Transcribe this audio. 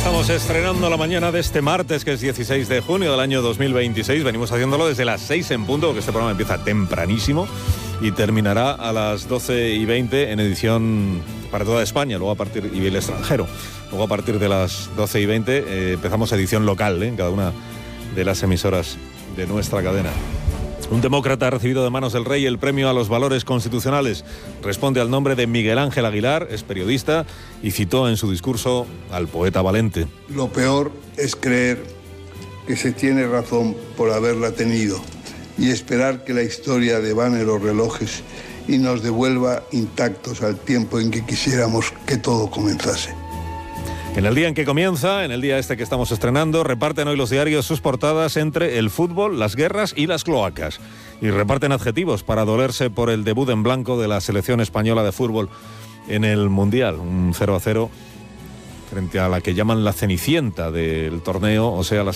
Estamos estrenando la mañana de este martes, que es 16 de junio del año 2026. Venimos haciéndolo desde las 6 en punto, porque este programa empieza tempranísimo y terminará a las 12:20 en edición para toda España, luego a partir, y el extranjero. Luego a partir de las 12:20 empezamos edición local, en cada una de las emisoras de nuestra cadena. Un demócrata ha recibido de manos del rey el premio a los valores constitucionales. Responde al nombre de Miguel Ángel Aguilar, es periodista y citó en su discurso al poeta Valente. Lo peor es creer que se tiene razón por haberla tenido y esperar que la historia devane los relojes y nos devuelva intactos al tiempo en que quisiéramos que todo comenzase. En el día en que comienza, en el día este que estamos estrenando, reparten hoy los diarios sus portadas entre el fútbol, las guerras y las cloacas. Y reparten adjetivos para dolerse por el debut en blanco de la selección española de fútbol en el Mundial. Un 0-0 frente a la que llaman la cenicienta del torneo, o sea, la